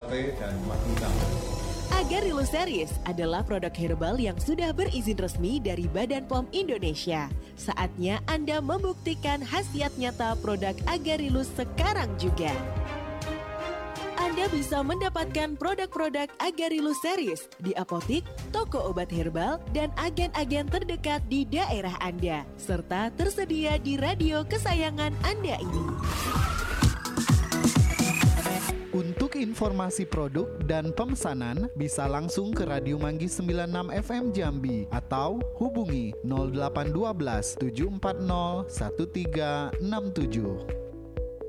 T, dan madu tambah. Agarilus Series adalah produk herbal yang sudah berizin resmi dari Badan POM Indonesia. Saatnya Anda membuktikan khasiat nyata produk Agarilus sekarang juga. Anda bisa mendapatkan produk-produk Agarilus Series di apotik, toko obat herbal, dan agen-agen terdekat di daerah Anda, serta tersedia di radio kesayangan Anda ini. Untuk informasi produk dan pemesanan bisa langsung ke Radio Manggis 96 FM Jambi atau hubungi 0812 740 1367.